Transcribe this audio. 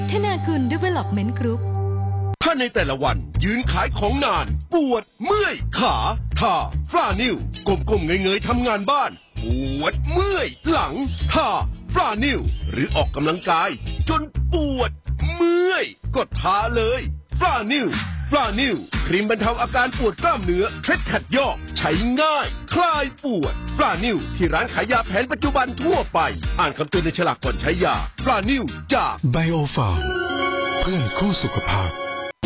ธนากุล Development Group ถ้าในแต่ละวันยืนขายของนานปวดเมื่อยขาท่าฝ่านิ้วก้มๆเงยๆทำงานบ้านปวดเมื่อยหลังท่าฝ่านิ้วหรือออกกำลังกายจนปวดเมื่อยก็ทาเลยฝ่านิ้วครีมบรรเทาอาการปวดกล้ามเนื้อเคล็ดขัดยอกใช้ง่ายคลายปวดฝ่านิ้วที่ร้านขายยาแผนปัจจุบันทั่วไปอ่านคำเตือนในฉลากก่อนใช้ยาฝ่านิ้วจากไบโอฟาร์มเพื่อนคู่สุขภาพ